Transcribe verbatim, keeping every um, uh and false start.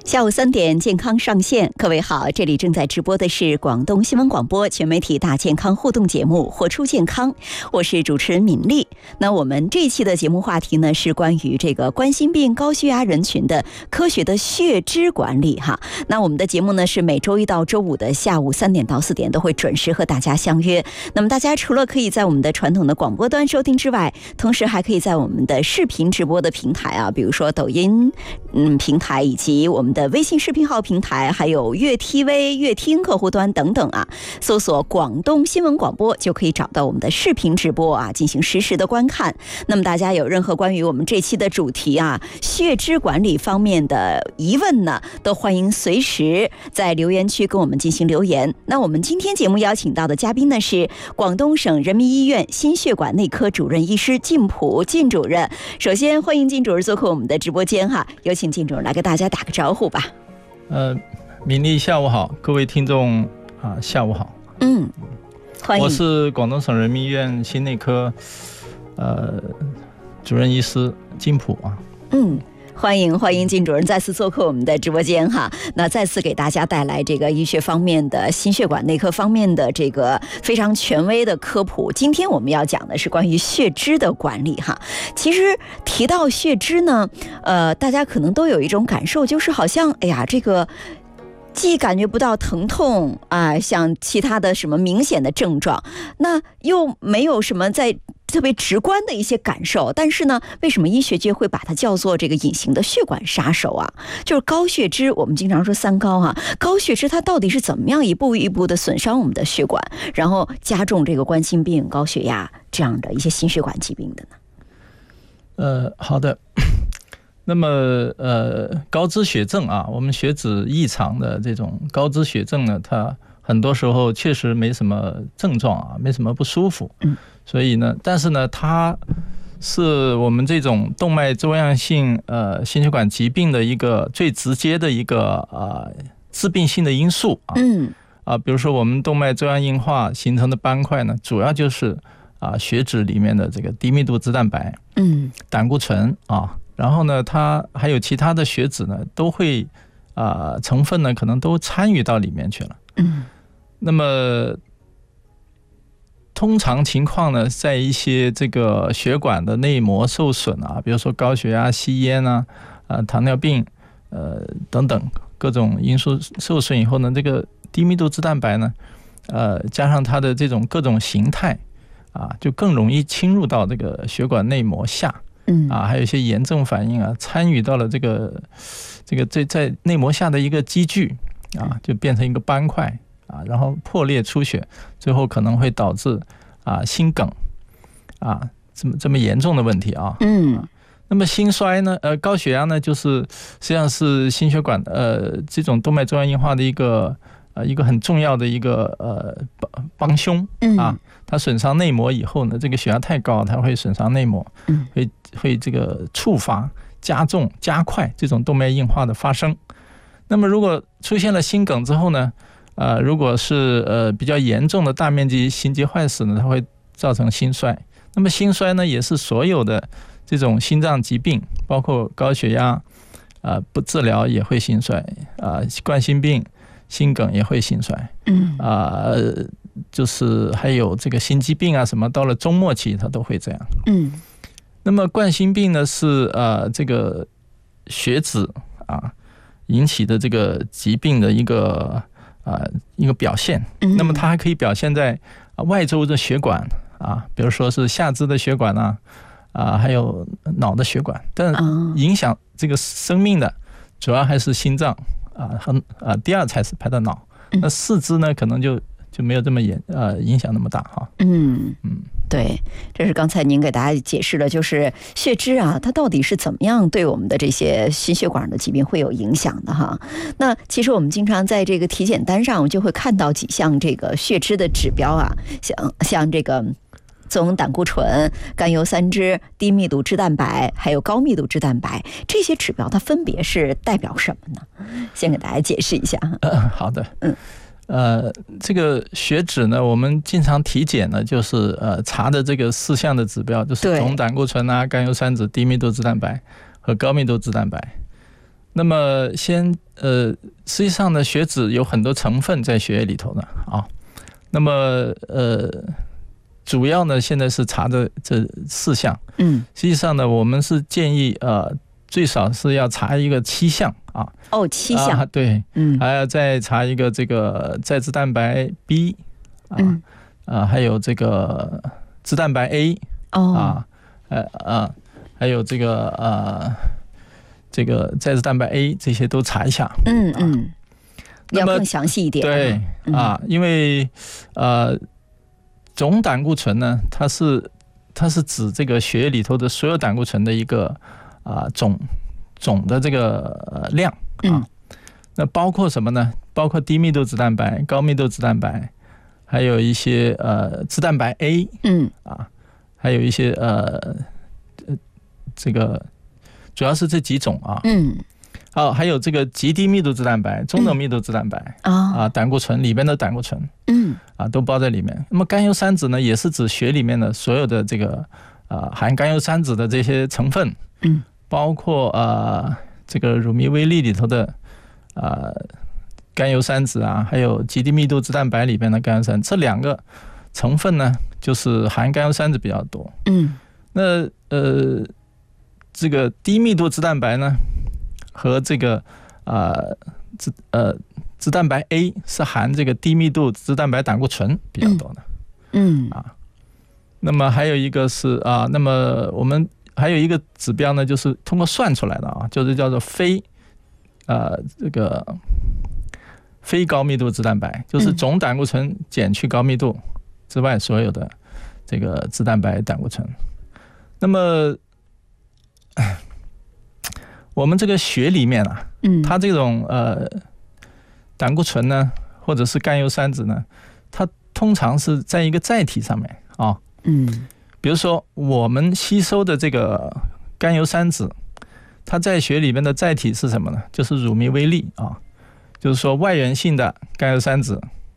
下午三点，健康上线。各位好，这里正在直播的是广东新闻广播全媒体大健康互动节目《活出健康》，我是主持人敏丽。那我们这一期的节目话题呢，是关于这个冠心病、高血压人群的科学的血脂管理哈。那我们的节目呢，是每周一到周五的下午三点到四点都会准时和大家相约。那么大家除了可以在我们的传统的广播端收听之外，同时还可以在我们的视频直播的平台啊，比如说抖音嗯平台以及我们的微信视频号平台，还有悦 T V、悦听客户端等等啊，搜索广东新闻广播就可以找到我们的视频直播啊，进行实时的观看。那么大家有任何关于我们这期的主题啊，血脂管理方面的疑问呢，都欢迎随时在留言区跟我们进行留言。那我们今天节目邀请到的嘉宾呢，是广东省人民医院心血管内科主任医师靳普靳主任。首先欢迎靳主任做客我们的直播间哈，有请靳主任来给大家打个招呼吧。 呃，敏丽下午好，各位听众啊，下午好。 嗯，欢迎。 我是广东省人民医院心内科呃主任医师靳普啊。 嗯。欢迎欢迎靳主任再次做客我们的直播间哈，那再次给大家带来这个医学方面的心血管内科方面的这个非常权威的科普。今天我们要讲的是关于血脂的管理哈。其实提到血脂呢，呃，大家可能都有一种感受，就是好像哎呀这个。既感觉不到疼痛啊，像其他的什么明显的症状，那又没有什么在特别直观的一些感受，但是呢，为什么医学界会把它叫做这个隐形的血管杀手啊？就是高血脂，我们经常说三高啊，高血脂它到底是怎么样一步一步的损伤我们的血管，然后加重这个冠心病、高血压这样的一些心血管疾病的呢？ 呃，好的。那么呃，高脂血症啊，我们血脂异常的这种高脂血症呢，它很多时候确实没什么症状啊，没什么不舒服。嗯，所以呢，但是呢，它是我们这种动脉粥样性呃心血管疾病的一个最直接的一个呃致病性的因素啊。嗯啊，比如说我们动脉粥样硬化形成的斑块呢，主要就是啊血脂里面的这个低密度脂蛋白，嗯，胆固醇啊。然后呢，它还有其他的血脂呢，都会啊、呃、成分呢，可能都参与到里面去了。嗯，那么通常情况呢，在一些这个血管的内膜受损啊，比如说高血压、吸烟啊、呃糖尿病呃等等各种因素受损以后呢，这个低密度脂蛋白呢，呃加上它的这种各种形态啊，就更容易侵入到这个血管内膜下。嗯啊，还有一些炎症反应啊，参与到了这个这个在在内膜下的一个积聚啊，就变成一个斑块啊，然后破裂出血，最后可能会导致啊心梗啊这么这么严重的问题啊。嗯，那么心衰呢，呃高血压呢，就是实际上是心血管呃这种动脉粥样硬化的一个呃一个很重要的一个呃帮凶啊。它损伤内膜以后呢，这个血压太高，它会损伤内膜，会会这个触发、加重、加快这种动脉硬化的发生。那么如果出现了心梗之后呢，呃，如果是呃比较严重的大面积心肌坏死呢，它会造成心衰。那么心衰呢，也是所有的这种心脏疾病，包括高血压，呃，不治疗也会心衰，啊、呃，冠心病、心梗也会心衰，嗯啊。呃就是还有这个心肌病啊什么，到了中末期它都会这样。嗯，那么冠心病呢是呃这个血脂啊引起的这个疾病的一个啊、呃、一个表现。嗯，那么它还可以表现在外周的血管啊，比如说是下肢的血管啊啊，还有脑的血管，但影响这个生命的主要还是心脏啊和啊第二才是排到脑。那四肢呢可能就就没有这么严呃影响那么大哈。嗯嗯， 对，这是刚才您给大家解释的，就是血脂啊，它到底是怎么样对我们的这些心血管的疾病会有影响的哈。那其实我们经常在这个体检单上，我们就会看到几项这个血脂的指标啊，像像这个总胆固醇、甘油三酯、低密度脂蛋白，还有高密度脂蛋白，这些指标它分别是代表什么呢？先给大家解释一下。 呃，好的，嗯。呃，这个血脂呢，我们经常体检呢，就是呃查的这个四项的指标，就是总胆固醇啊、甘油三酯、低密度脂蛋白和高密度脂蛋白。 那么先呃，实际上呢，血脂有很多成分在血液里头呢啊。那么呃，主要呢现在是查的这四项。嗯，实际上呢，我们是建议呃，最少是要查一个七项啊。 哦，七项。 啊、对，嗯，还要再查一个这个载脂蛋白 B 啊，嗯、啊，还有这个脂蛋白 A 哦啊，呃啊，还有这个呃。这个载脂蛋白 A 这些都查一下， 嗯嗯，要更详细一点。 对、嗯、啊，因为呃，总胆固醇呢，它是它是指这个血液里头的所有胆固醇的一个啊、呃、总总的这个量啊、嗯。那包括什么呢？包括低密度脂蛋白、高密度脂蛋白，还有一些呃脂蛋白 A， 嗯啊，还有一些呃这个。主要是这几种啊，嗯，好，还有这个极低密度脂蛋白、中等密度脂蛋白、嗯、啊，胆固醇里面的胆固醇，嗯，啊，都包在里面。那么甘油三酯呢，也是指血里面的所有的这个啊含甘油三酯的这些成分，嗯，包括啊这个乳糜微粒里头的啊甘油三酯啊，还有极低密度脂蛋白里面的甘油三酯，这两个成分呢，就是含甘油三酯比较多，嗯，那呃。这个低密度脂蛋白呢，和这个啊脂呃脂蛋白 A 是含这个低密度脂蛋白胆固醇比较多的，嗯, 嗯啊，那么还有一个是啊，那么我们还有一个指标呢，就是通过算出来的啊，就是叫做非呃这个非高密度脂蛋白，就是总胆固醇减去高密度之外所有的这个脂蛋白胆固醇，那么。我们这个血里面啊，嗯，它这种呃胆固醇呢，或者是甘油三酯呢，它通常是在一个载体上面啊，嗯，比如说我们吸收的这个甘油三酯，它在血里面的载体是什么呢？就是乳糜微粒啊，就是说外源性的甘油三酯